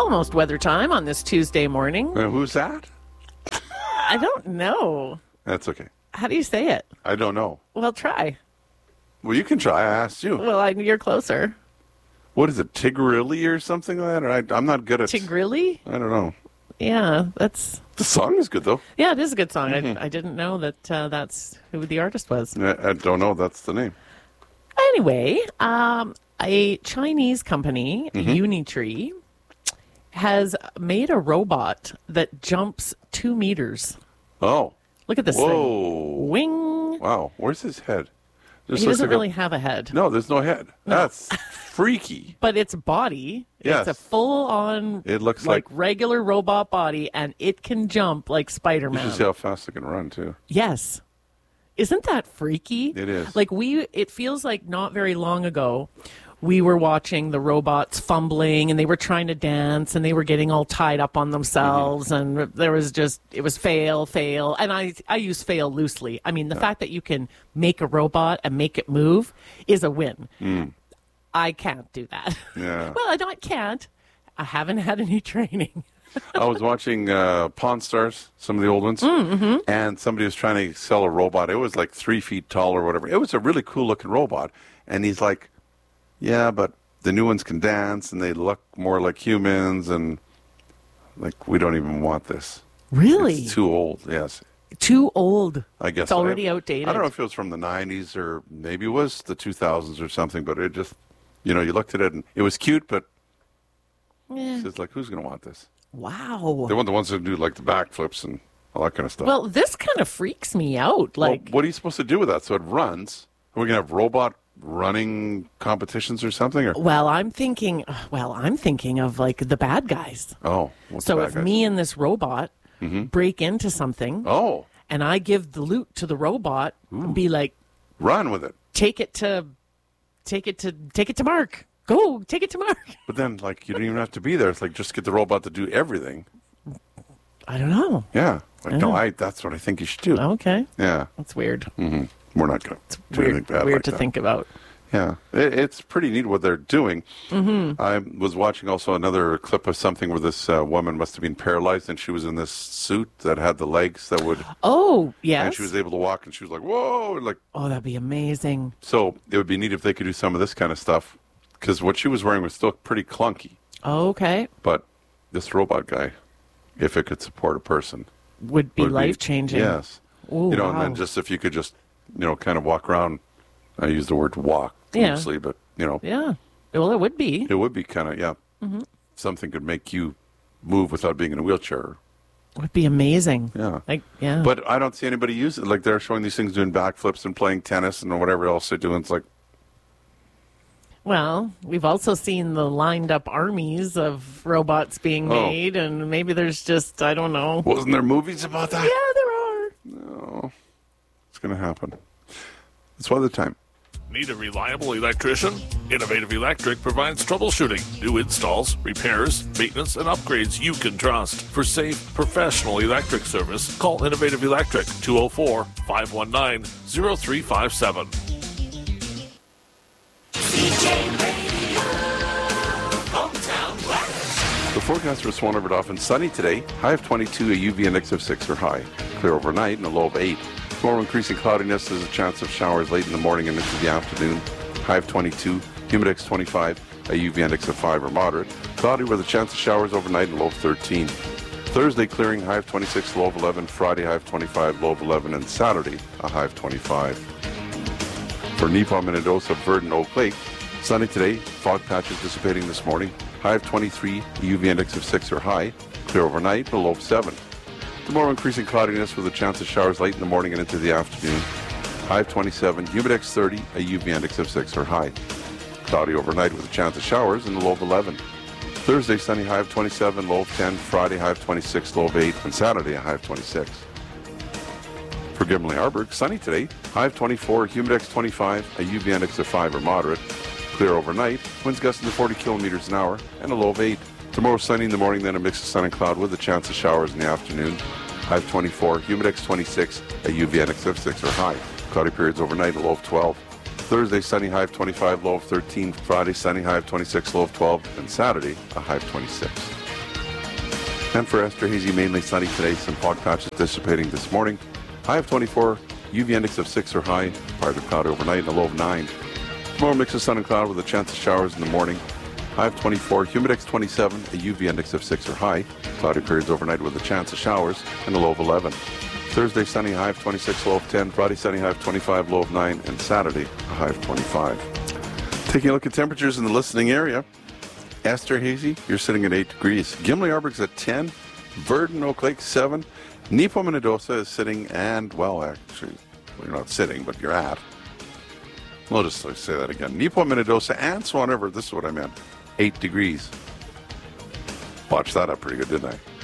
almost weather time on this Tuesday morning. Who's that? I don't know. That's okay. How do you say it? I don't know. Well, try. Well, you can try. I asked you. Well, you're closer. What is it, Tigrilli or something like that? Or I'm not good at... Tigrilli? I don't know. Yeah, that's... The song is good, though. Yeah, it is a good song. I didn't know that that's who the artist was. I don't know. That's the name. Anyway, a Chinese company, Unitree, has made a robot that jumps 2 meters. Oh. Look at this Whoa. thing. Wing. Wow. Where's his head? He doesn't really have a head. No, there's no head. No. That's freaky. But its body, Yes. it's a full-on, It looks like regular robot body, and it can jump like You Spider-Man. should see how fast it can run, too. Yes. Isn't that freaky? It is. Like it feels like not very long ago, we were watching the robots fumbling and they were trying to dance and they were getting all tied up on themselves and there was it was fail. And I use fail loosely. I mean, the fact that you can make a robot and make it move is a win. I can't do that. Yeah. Well, I can't. I haven't had any training. I was watching Pawn Stars, some of the old ones, and somebody was trying to sell a robot. It was like 3 feet tall or whatever. It was a really cool-looking robot. And he's like, yeah, but the new ones can dance, and they look more like humans, and like we don't even want this. Really? It's too old, yes. Too old. I guess it's already outdated. I don't know if it was from the 90s or maybe it was the 2000s or something, but it just, you looked at it, and it was cute, but it's like, who's going to want this? Wow. They want the ones that do like the backflips and all that kind of stuff. Well, this kind of freaks me out. Like, well, what are you supposed to do with that? So it runs. Are we going to have robot running competitions or something? Or? Well, I'm thinking of like the bad guys. Oh. What's So the bad if guys? me and this robot break into something, and I give the loot to the robot, and be like, run with it. Take it to Mark. Go, take it to Mark. But then, like, you don't even have to be there. It's like, just get the robot to do everything. I don't know. Yeah. Like, no, that's what I think you should do. Okay. Yeah. That's weird. Mm-hmm. We're not going to do anything bad Weird like to that. think about. Yeah. It's pretty neat what they're doing. I was watching also another clip of something where this woman must have been paralyzed, and she was in this suit that had the legs that would... Oh, yes. And she was able to walk, and she was like, whoa! Like, oh, that'd be amazing. So it would be neat if they could do some of this kind of stuff, because what she was wearing was still pretty clunky. Okay. But this robot guy, if it could support a person... Would be life-changing. Yes. Ooh, and wow. then just if you could just, kind of walk around. I use the word walk loosely, but, Yeah. Well, it would be. It would be kind of, yeah. Something could make you move without being in a wheelchair. It would be amazing. Yeah. Yeah. But I don't see anybody use it. Like, they're showing these things doing backflips and playing tennis and whatever else they're doing. It's like... Well, we've also seen the lined up armies of robots being made, and maybe there's just, I don't know. Wasn't there movies about that? Yeah, there are. No. It's going to happen. It's weather time. Need a reliable electrician? Innovative Electric provides troubleshooting, new installs, repairs, maintenance, and upgrades you can trust. For safe, professional electric service, call Innovative Electric, 204-519-0357. The forecast for Swan River Dauphin, sunny today, high of 22, a UV index of 6 or high. Clear overnight and a low of 8. Tomorrow increasing cloudiness, there's a chance of showers late in the morning and into the afternoon. High of 22, humidex 25, a UV index of 5 or moderate. Cloudy with a chance of showers overnight and low of 13. Thursday clearing, high of 26, low of 11. Friday high of 25, low of 11. And Saturday a high of 25. For Neepaw, Minnedosa, Verdon, Oak Lake, sunny today, fog patches dissipating this morning. High of 23, UV index of 6 or high. Clear overnight, a low of 7. Tomorrow increasing cloudiness with a chance of showers late in the morning and into the afternoon. High of 27, humidex 30, a UV index of 6 or high. Cloudy overnight with a chance of showers and a low of 11. Thursday, sunny, high of 27, low of 10. Friday, high of 26, low of 8. And Saturday, a high of 26. For Gimli-Arberg, sunny today, high of 24, humidex 25, a UV index of 5 or moderate. Clear overnight, winds gusting to 40 kilometers an hour, and a low of 8. Tomorrow, sunny in the morning, then a mix of sun and cloud with a chance of showers in the afternoon. High of 24, humidex 26, a UV index of 6 or high. Cloudy periods overnight, a low of 12. Thursday, sunny, high of 25, low of 13. Friday, sunny, high of 26, low of 12. And Saturday, a high of 26. And for Esterhazy, mainly sunny today. Some fog patches dissipating this morning. High of 24. UV index of 6 or high. Part of cloud overnight and a low of 9. Tomorrow mix of sun and cloud with a chance of showers in the morning. High of 24. Humidex 27. A UV index of 6 or high. Cloudy periods overnight with a chance of showers and a low of 11. Thursday sunny, high of 26, low of 10. Friday sunny, high of 25, low of 9. And Saturday, a high of 25. Taking a look at temperatures in the listening area. Esterhazy, you're sitting at 8 degrees. Gimli Arberg's at 10. Verdon, Oak Lake, 7. Nepo-Minnedosa is sitting, and, well, actually, you're not sitting, but you're at. I'll just say that again. Nepo-Minnedosa and Swan River, this is what I meant, 8 degrees. Watched that up pretty good, didn't I?